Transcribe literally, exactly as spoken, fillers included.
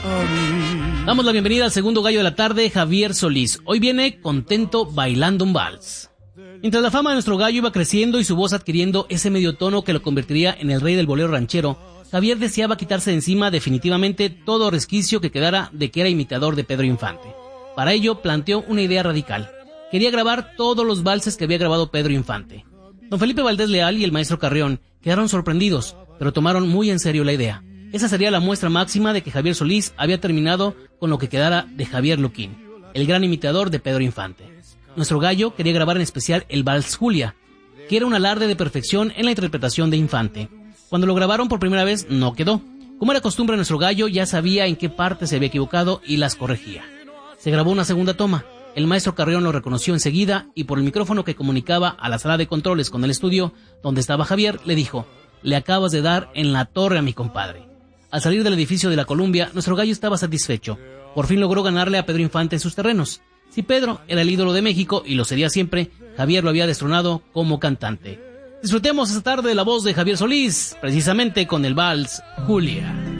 Damos la bienvenida al segundo gallo de la tarde, Javier Solís. Hoy viene contento bailando un vals. Mientras la fama de nuestro gallo iba creciendo y su voz adquiriendo ese medio tono que lo convertiría en el rey del bolero ranchero, Javier deseaba quitarse de encima definitivamente todo resquicio que quedara de que era imitador de Pedro Infante. Para ello planteó una idea radical. Quería grabar todos los valses que había grabado Pedro Infante. Don Felipe Valdés Leal y el maestro Carrión quedaron sorprendidos, pero tomaron muy en serio la idea. Esa sería la muestra máxima de que Javier Solís había terminado con lo que quedara de Javier Luquín, el gran imitador de Pedro Infante. Nuestro gallo quería grabar en especial el Vals Julia, que era un alarde de perfección en la interpretación de Infante. Cuando lo grabaron por primera vez no quedó. Como era costumbre, nuestro gallo ya sabía en qué parte se había equivocado y las corregía. Se grabó una segunda toma. El maestro Carrión lo reconoció enseguida y por el micrófono que comunicaba a la sala de controles con el estudio donde estaba Javier, le dijo: «Le acabas de dar en la torre a mi compadre». Al salir del edificio de la Columbia, nuestro gallo estaba satisfecho. Por fin logró ganarle a Pedro Infante en sus terrenos. Si Pedro era el ídolo de México, y lo sería siempre, Javier lo había destronado como cantante. Disfrutemos esta tarde de la voz de Javier Solís, precisamente con el Vals Julia.